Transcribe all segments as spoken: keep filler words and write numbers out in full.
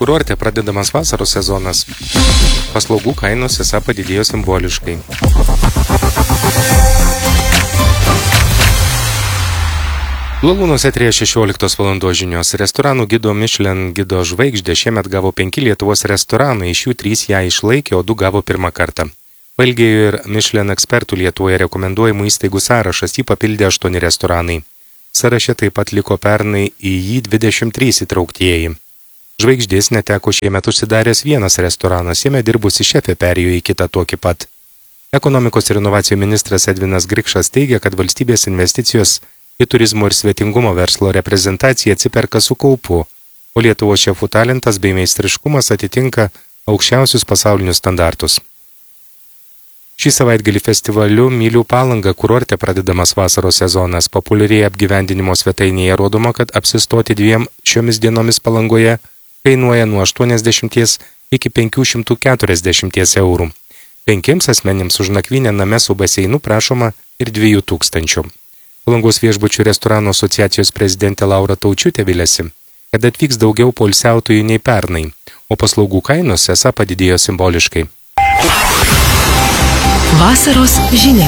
Kurorte pradedamas vasaros sezonas. Paslaugų kainos esą padidėjo simboliškai. Lalūnuose trys šešioliktos valandos žinios. Restoranų gido Michelin gido žvaigždę šiemet gavo penki Lietuvos restoranai, iš jų trys ją išlaikė, o du gavo pirmą kartą. Pailgėjo ir Michelin ekspertų Lietuvoje rekomenduojamų įstaigų sąrašas, jį papildė aštuoni restoranai. Sąraše taip pat liko pernai į jį dvidešimt trys įtrauktieji. Žvaigždės neteko šiemet užsidaręs vienas restoranas, jame dirbusi šefė perėjo į kitą tokį pat. Ekonomikos ir inovacijų ministras Edvinas Grikšas teigia, kad valstybės investicijos į turizmo ir svetingumo verslo reprezentaciją atsiperka su kaupu, o Lietuvos šefų talentas bei meistriškumas atitinka aukščiausius pasaulinius standartus. Šį savaitgalį festivaliu Myliu Palangą kurorte pradedamas vasaros sezonas. Populiariai apgyvendinimo svetainėje rodoma, kad apsistoti dviem šiomis dienomis Palangoje kainuoja nuo aštuoniasdešimties iki penkių šimtų keturiasdešimties eurų. Penkiems asmenims už nakvynę name su baseinu prašoma ir dviejų tūkstančių. Palangos viešbučių restoranų asociacijos prezidentė Laura Taučiūtė viliasi, kad atvyks daugiau poilsiautojų nei pernai, o paslaugų kainos esą padidėjo simboliškai. Vasaros žinia.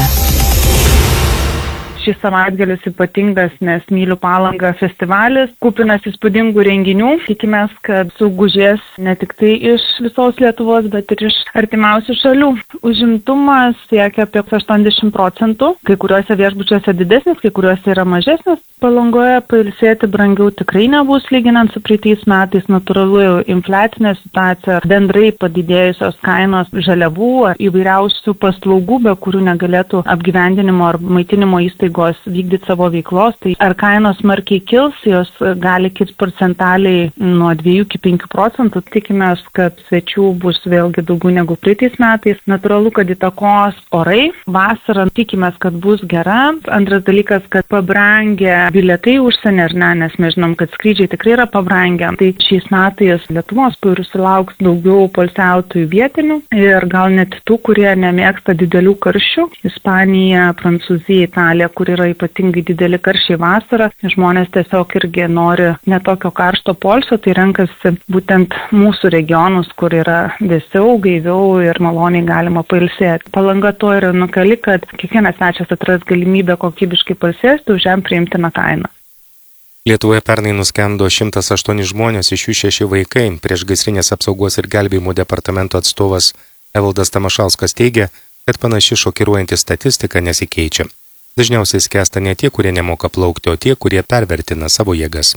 Šis savaitgalis ypatingas, nes Myliu Palangą festivalis, kupinas įspūdingų renginių. Tikimės, kad sugužės ne tik tai iš visos Lietuvos, bet ir iš artimiausių šalių. Užimtumas siekia apie aštuoniasdešimt procentų, kai kuriuose viešbučiuose didesnis, kai kuriuose yra mažesnis. Palangoje pailsėti brangiau tikrai nebus, lyginant su praeitais metais. Natūralu infliacinė situacija, bendrai padidėjusios kainos žaliavų ar įvairiausių paslaugų, be kurių negalėtų apgyvendinimo ar maitinimo įstaigos vykdyti savo veiklos. Tai ar kainos smarkiai kils, jos gali kilt procentaliai nuo dviejų iki penkių procentų. Tikimės, kad svečių bus vėlgi daugiau negu praeitais metais. Natūralu, kad įtakos orai. Vasarą tikimės, kad bus gera. Antras dalykas, kad pabrangė bilietai užsienį ar ne, nes mes žinom, kad skrydžiai tikrai yra pabrangę. Tai šiais metais Lietuvos sulauks daugiau poilsiautojų vietinių ir gal net tų, kurie nemėgsta didelių karščių. Ispanija, Prancūzija, Italija, kur yra ypatingai dideli karščiai vasarą. Žmonės tiesiog irgi nori netokio karšto poilsio, tai renkasi būtent mūsų regionus, kur yra vėsiau, gaiviau ir maloniai galima pailsėti. Palanga to yra unikali, kad kiekvienas svečias atras galimybę kokybiškai pailsėti už jam priimtiną kainą. Lietuvoje pernai nuskendo šimtas aštuoni žmonės, iš jų šeši vaikai. Priešgaisrinės apsaugos ir gelbėjimo departamento atstovas Evaldas Tamašauskas teigia, kad panaši šokiruojanti statistika nesikeičia. Dažniausiai skęsta ne tie, kurie nemoka plaukti, o tie, kurie pervertina savo jėgas.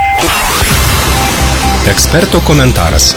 Eksperto komentaras.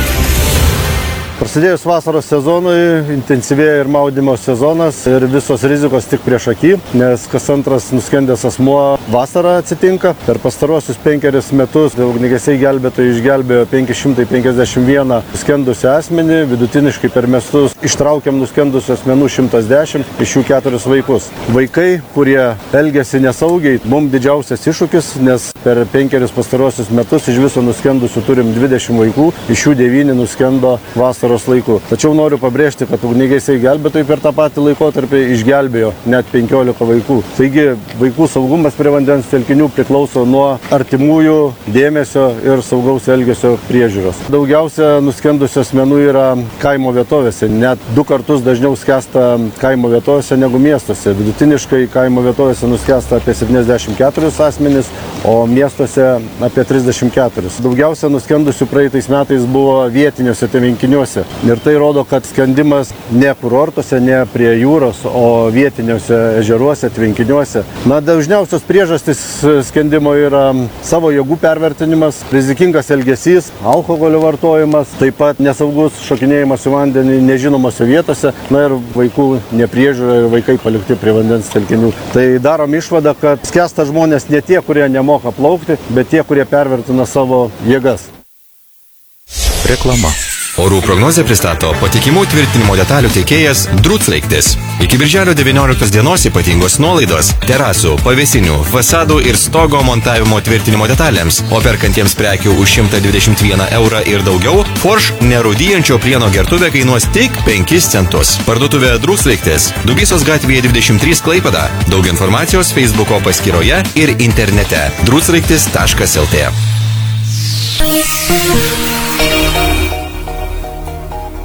Prasidėjus vasaros sezonui, intensyvėja ir maudymo sezonas ir visos rizikos tik prieš akį, nes kas antras nuskendęs asmuo vasarą atsitinka. Per pastaruosius penkerius metus ugniagesiai gelbėtojai išgelbėjo penki šimtai penkiasdešimt vieną nuskendusią asmenį, vidutiniškai per metus ištraukiam nuskendusių asmenų šimtas dešimt, iš jų keturis vaikus. Vaikai, kurie elgiasi nesaugiai, mums didžiausias iššūkis, nes per penkerius pastaruosius metus iš viso nuskendusių turim dvidešimt vaikų, iš jų devyni nuskendo vasaros laiku. Tačiau noriu pabrėžti, kad ugniagesiai gelbėtojai per tą patį laikotarpį išgelbėjo net penkiolika vaikų. Taigi vaikų saugumas prie vandens telkinių priklauso nuo artimųjų dėmesio ir saugaus elgesio priežiūros. Daugiausia nuskendusių asmenų yra kaimo vietovėse, net du kartus dažniau skęsta kaimo vietovėse negu miestuose. Vidutiniškai kaimo vietovėse nuskęsta apie septyniasdešimt keturis asmenys, o miestuose apie trisdešimt keturis. Daugiausia nuskendusių praeitais metais buvo vietiniuose tvenkiniuose. Ir tai rodo, kad skendimas ne kurortuose, ne prie jūros, o vietiniuose ežeruose, tvenkiniuose. Na, dažniausios priežastys skendimo yra savo jėgų pervertinimas, rizikingas elgesys, alkoholio vartojimas, taip pat nesaugus šokinėjimas į vandenį nežinomose vietose, na ir vaikų nepriežiūra ir vaikai palikti prie vandens telkinių. Tai darom išvadą, kad skęsta žmonės ne tie, kurie nemoka plaukti, bet tie, kurie pervertina savo jėgas. Reklama. Orų prognozę pristato patikimų tvirtinimo detalių teikėjas Druclaiktis. Iki birželio devynioliktos dienos ypatingos nuolaidos terasų, pavėsinių, fasadų ir stogo montavimo tvirtinimo detalėms, o perkantiems prekių už šimtą dvidešimt vieną eurą ir daugiau, Forš nerūdyjančio plieno gertuvė kainuos tik penkis centus. Parduotuvė Druclaiktis, Dubysos gatvėje dvidešimt trys Klaipėda. Daug informacijos Facebooko paskyroje ir internete druclaiktis taškas lt.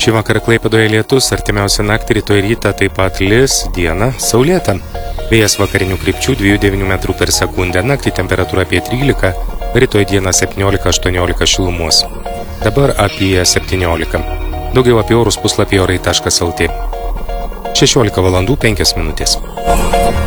Šį vakarą Klaipėdoje lietus, artimiausią naktį rytoj rytą taip pat lis, dieną saulėta. Vėjas vakarinių krypčių dviejų devynių metrų per sekundę, naktį temperatūra apie trylika, rytoj dieną septyniolika aštuoniolika šilumos. Dabar apie septyniolika. Daugiau apie orus puslapyje orai taškas lt. šešiolika valandų penkios minutės.